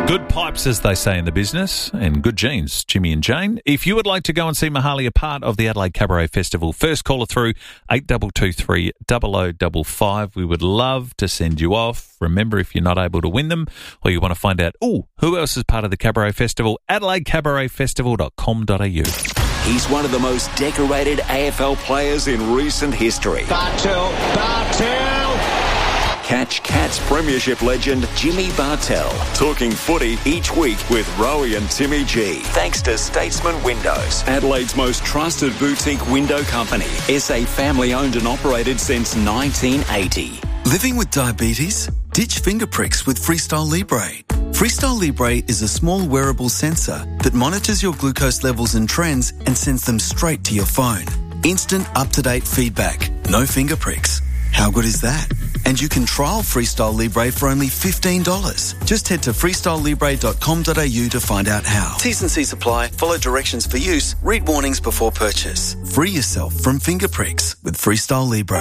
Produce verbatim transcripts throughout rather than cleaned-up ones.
Good pipes, as they say in the business, and good genes, Jimmy and Jane. If you would like to go and see Mahali a part of the Adelaide Cabaret Festival, first caller through eight two two three, zero zero five five. We would love to send you off. Remember, if you're not able to win them or you want to find out, oh, who else is part of the Cabaret Festival, adelaide cabaret festival dot com dot a u. He's one of the most decorated A F L players in recent history. Bartel, Bartel! Catch Cats Premiership legend Jimmy Bartel talking footy each week with Rowie and Timmy G. Thanks to Statesman Windows, Adelaide's most trusted boutique window company. S A family owned and operated since nineteen eighty. Living with diabetes? Ditch finger pricks with Freestyle Libre. Freestyle Libre is a small wearable sensor that monitors your glucose levels and trends and sends them straight to your phone. Instant up-to-date feedback. No finger pricks. How good is that? And you can trial Freestyle Libre for only fifteen dollars. Just head to freestyle libre dot com dot a u to find out how. T's and C's apply. Follow directions for use. Read warnings before purchase. Free yourself from finger pricks with Freestyle Libre.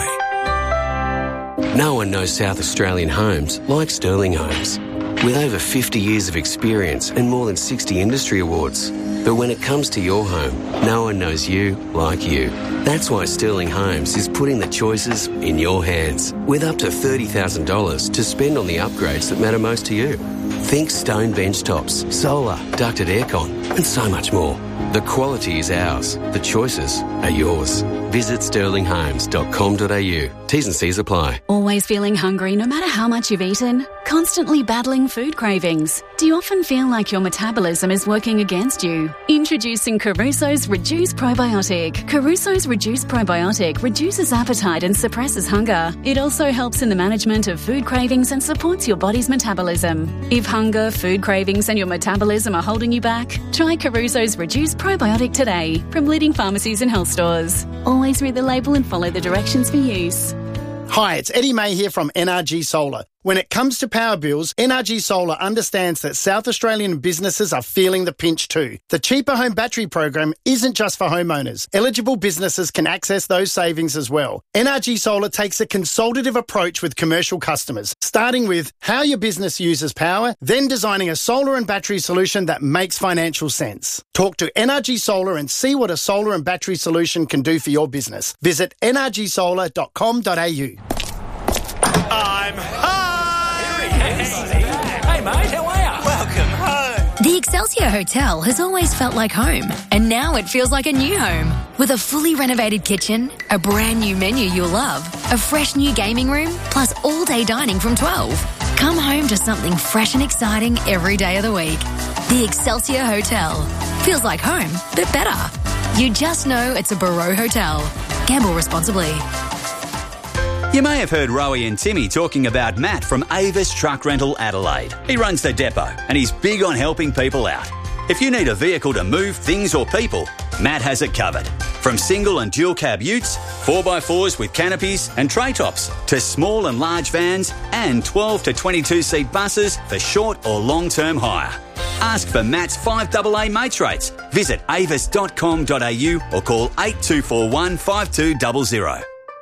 No one knows South Australian homes like Sterling Homes. With over fifty years of experience and more than sixty industry awards. But when it comes to your home, no one knows you like you. That's why Sterling Homes is putting the choices in your hands, with up to thirty thousand dollars to spend on the upgrades that matter most to you. Think stone bench tops, solar, ducted aircon, and so much more. The quality is ours. The choices are yours. Visit sterling homes dot com dot a u. T's and C's apply. Always feeling hungry no matter how much you've eaten? Constantly battling food cravings? Do you often feel like your metabolism is working against you? Introducing Caruso's Reduce Probiotic. Caruso's Reduce Probiotic reduces appetite and suppresses hunger. It also helps in the management of food cravings and supports your body's metabolism. If hunger, food cravings and your metabolism are holding you back, try Caruso's Reduce Probiotic today from leading pharmacies and health stores. Always read the label and follow the directions for use. Hi, it's Eddie May here from N R G Solar. When it comes to power bills, N R G Solar understands that South Australian businesses are feeling the pinch too. The Cheaper Home Battery program isn't just for homeowners. Eligible businesses can access those savings as well. N R G Solar takes a consultative approach with commercial customers, starting with how your business uses power, then designing a solar and battery solution that makes financial sense. Talk to N R G Solar and see what a solar and battery solution can do for your business. Visit n r g solar dot com dot a u. I'm home! Hey, mate, how are you? Welcome home. The Excelsior Hotel has always felt like home, and now it feels like a new home. With a fully renovated kitchen, a brand new menu you'll love, a fresh new gaming room, plus all-day dining from twelve. Come home to something fresh and exciting every day of the week. The Excelsior Hotel. Feels like home, but better. You just know it's a Barreau Hotel. Gamble responsibly. You may have heard Rowie and Timmy talking about Matt from Avis Truck Rental Adelaide. He runs the depot and he's big on helping people out. If you need a vehicle to move things or people, Matt has it covered. From single and dual cab utes, four by fours with canopies and tray tops, to small and large vans and twelve to twenty-two seat buses for short or long-term hire. Ask for Matt's five A A mates rates. Visit avis dot com dot a u or call eight two four one, five two zero zero.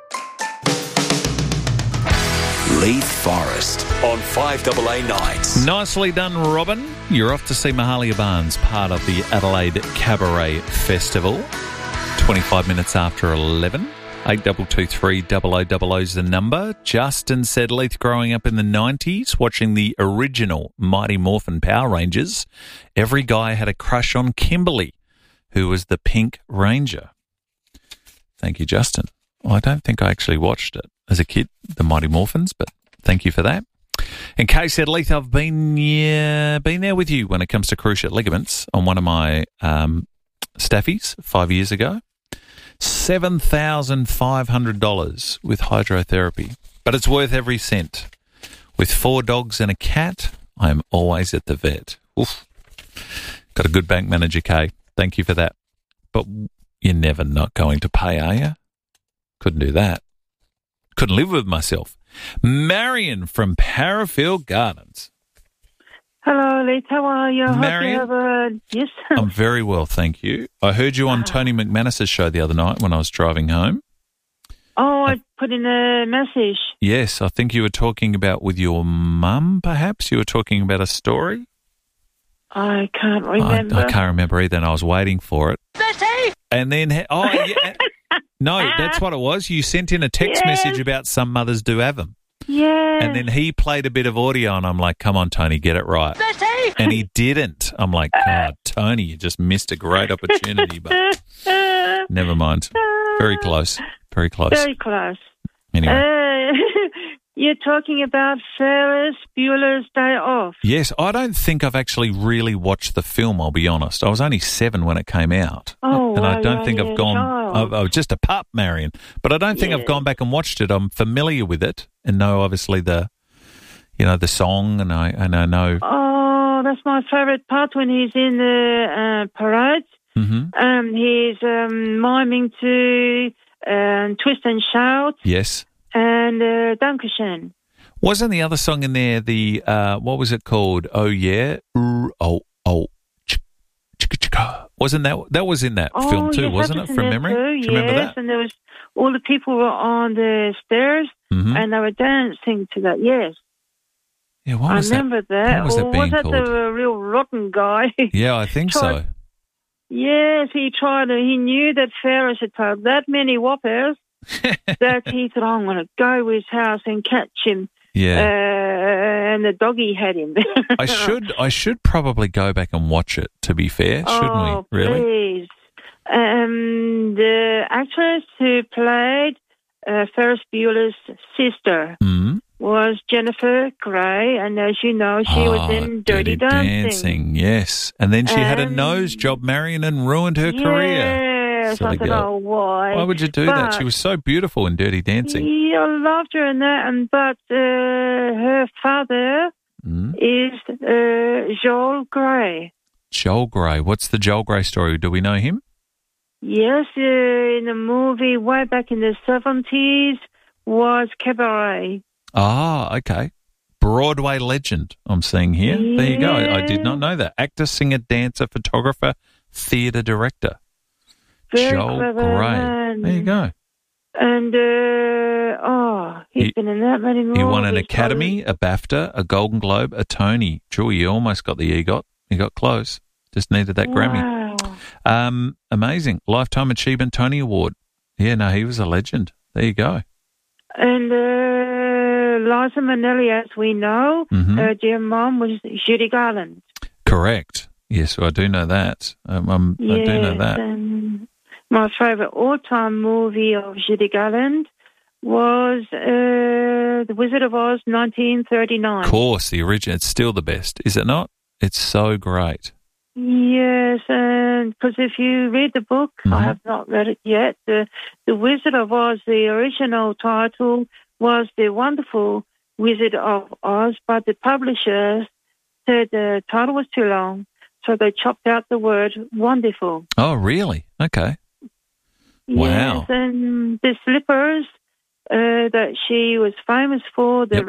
Leith Forest on five A A nights. Nicely done, Robin. You're off to see Mahalia Barnes, part of the Adelaide Cabaret Festival. twenty-five minutes after eleven. eight two two three, zero zero zero zero is the number. Justin said Leith growing up in the nineties, watching the original Mighty Morphin Power Rangers, every guy had a crush on Kimberly, who was the Pink Ranger. Thank you, Justin. Well, I don't think I actually watched it as a kid, the Mighty Morphins, but thank you for that. And Kay said, Leith, I've been, yeah, been there with you when it comes to cruciate ligaments on one of my um, staffies five years ago. seven thousand five hundred dollars with hydrotherapy, but it's worth every cent. With four dogs and a cat, I am always at the vet. Oof. Got a good bank manager, Kay. Thank you for that. But you're never not going to pay, are you? Couldn't do that. Couldn't live with myself. Marion from Parafield Gardens. Hello, Leith. How are you? Marion? Hope you have a... Yes. I'm very well, thank you. I heard you on Tony McManus's show the other night when I was driving home. Oh, I put in a message. Yes, I think you were talking about with your mum, perhaps? You were talking about a story? I can't I, remember. I can't remember either, and I was waiting for it. Betty! And then, oh, yeah, no, that's what it was. You sent in a text Yes. message about some mothers do have them. Yeah. And then he played a bit of audio, and I'm like, come on, Tony, get it right. Betty! And he didn't. I'm like, God, Tony, you just missed a great opportunity, but never mind. Very close. Very close. Very close. Anyway. Uh, you're talking about Ferris Bueller's Day Off. Yes, I don't think I've actually really watched the film, I'll be honest. I was only seven when it came out. Oh, and I wow, don't you're think only I've a gone... child. I, I was just a pup, Marion. But I don't think Yeah. I've gone back and watched it. I'm familiar with it and know, obviously, the, you know, the song, and I, and I know... Oh, that's my favourite part when he's in the uh, parade. Mm-hmm. Um, he's um, miming to um, Twist and Shout Yes. and uh, Dankeschön. Wasn't the other song in there the, uh, what was it called? Oh, yeah? Ooh, oh, oh. Ch- chicka chicka. Wasn't that, that was in that Oh, film too, yes, wasn't that it, was from in there memory? too, Do you remember yes, that? and there was, all the people were on the stairs Mhm. and they were dancing to that, yes. Yeah, what I was remember that? that. What was that or being was that called? the uh, real rotten guy? Yeah, I think so. Tried- Yes, he tried to, he knew that Ferris had told that many whoppers that he thought, I'm going to go to his house and catch him. Yeah. Uh, and the doggy had him. I should I should probably go back and watch it, to be fair, shouldn't oh, we? Really? please. Um, the actress who played uh, Ferris Bueller's sister Mm. was Jennifer Grey, and as you know, she Oh, was in Dirty, Dancing. Yes. And then she had a Um, nose job, Marion, and ruined her career. Yes, Silly I thought, girl. oh, why? Why would you do that? But- She was so beautiful in Dirty Dancing. Yeah, I loved her in that, and but uh, her father Mm. is uh, Joel Grey. Joel Grey. What's the Joel Grey story? Do we know him? Yes, uh, in a movie way back in the seventies was Cabaret. Ah, okay. Broadway legend, I'm seeing here. There you go. I, I did not know that. Actor, singer, dancer, photographer, theatre director. Very Joel clever Grey. man. There you go. And, uh, oh, he's He- been in that many movies. He won an Academy, a BAFTA, a Golden Globe, a Tony. Drew, you almost got the EGOT. You got close. Just needed that Grammy. Wow. Um, amazing. Lifetime Achievement Tony Award. Yeah, no, he was a legend. There you go. And uh, Liza Minnelli, as we know, Mhm. her dear mom was Judy Garland. Correct. Yes, I do know that. Um, um, I do know Yes, that. and my favourite all-time movie of Judy Garland was uh, The Wizard of Oz, nineteen thirty-nine. Of course, the original. It's still the best, is it not? It's so great. Yes, and because if you read the book, Mhm. I have not read it yet. The, the Wizard of Oz, the original title was The Wonderful Wizard of Oz, but the publisher said the title was too long, so they chopped out the word wonderful. Oh, really? Okay. Wow. Yes, and the slippers uh, that she was famous for, the